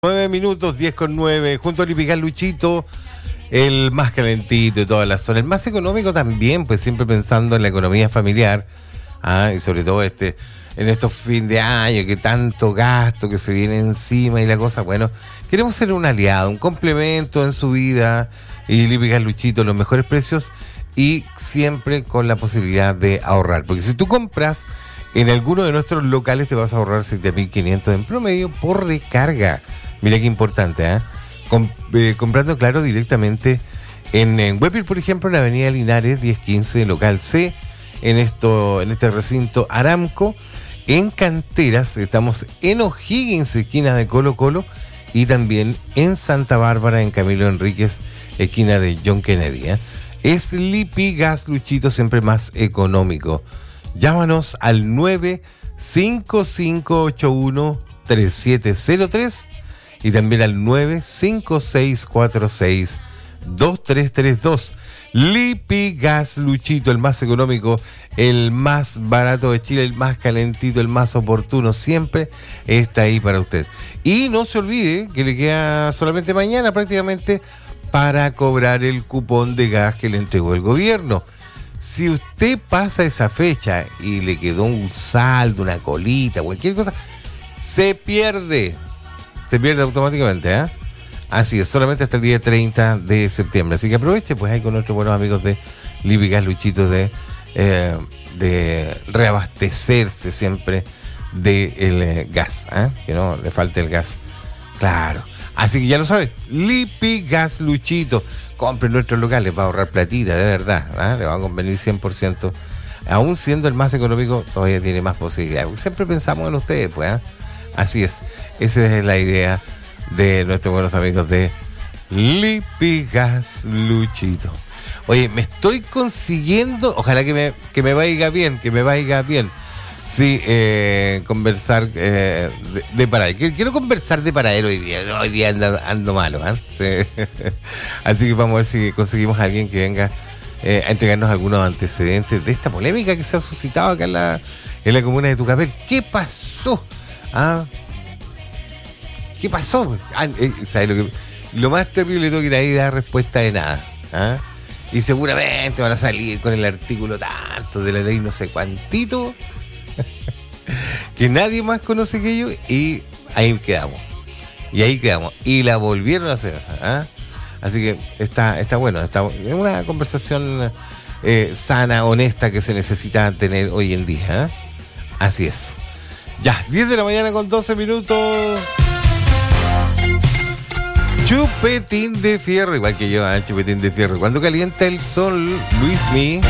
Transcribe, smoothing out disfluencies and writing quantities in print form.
9 minutos, 10:09, junto a Lipical Luchito, el más calentito de toda la zona, el más económico también, pues siempre pensando en la economía familiar, y sobre todo en estos fin de año, que tanto gasto que se viene encima y la cosa, bueno, queremos ser un aliado, un complemento en su vida, y Lipical Luchito, los mejores precios y siempre con la posibilidad de ahorrar, porque si tú compras en alguno de nuestros locales te vas a ahorrar 7.500 en promedio por recarga. Mira qué importante, comprando, claro, directamente en Wepir, por ejemplo, en la avenida Linares, 1015, local C, en este recinto Aramco. En Canteras, estamos en O'Higgins, esquina de Colo Colo, y también en Santa Bárbara, en Camilo Enríquez, esquina de John Kennedy. Es Lipigas Luchito, siempre más económico. Llámanos al 955813703 y también al 956462332. Lipigas Luchito, el más económico, el más barato de Chile, el más calentito, el más oportuno, siempre está ahí para usted. Y no se olvide que le queda solamente mañana prácticamente para cobrar el cupón de gas que le entregó el gobierno. Si usted pasa esa fecha y le quedó un saldo, una colita, cualquier cosa, se pierde automáticamente, Así es, solamente hasta el día 30 de septiembre. Así que aproveche, pues, ahí con nuestros buenos amigos de Lipigas Luchito de reabastecerse siempre del gas, que no le falte el gas, claro. Así que ya lo sabe, Lipigas Luchito, compre en nuestros locales, va a ahorrar platita, de verdad, le va a convenir 100%. Aún siendo el más económico, todavía tiene más posibilidades. Siempre pensamos en ustedes, pues, Así es, esa es la idea de nuestros buenos amigos de Lipigas Luchito. Oye, me estoy consiguiendo, ojalá que me vaya bien, sí, conversar de paradero. Quiero conversar de paradero hoy día ando malo, Sí. Así que vamos a ver si conseguimos a alguien que venga a entregarnos algunos antecedentes de esta polémica que se ha suscitado acá en la comuna de Tucapel. ¿Qué pasó? ¿Qué pasó? ¿Sabes lo más terrible es que nadie da respuesta de nada? Y seguramente van a salir con el artículo tanto de la ley no sé cuantito que nadie más conoce que ellos, y ahí quedamos. Y la volvieron a hacer. Así que está bueno. Es una conversación sana, honesta, que se necesita tener hoy en día. Así es. Ya, 10 de la mañana con 12 minutos. Chupetín de fierro, igual que yo, chupetín de fierro. Cuando calienta el sol, Luismi.